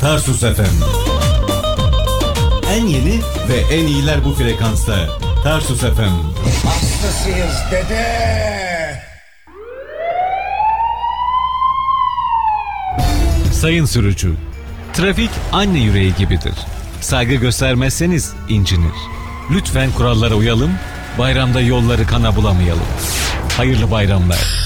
Tarsus FM. En yeni ve en iyiler bu frekansta. Tarsus FM. Hastasıyız dede. Sayın sürücü, trafik anne yüreği gibidir. Saygı göstermezseniz incinir. Lütfen kurallara uyalım, bayramda yolları kana bulamayalım. Hayırlı bayramlar.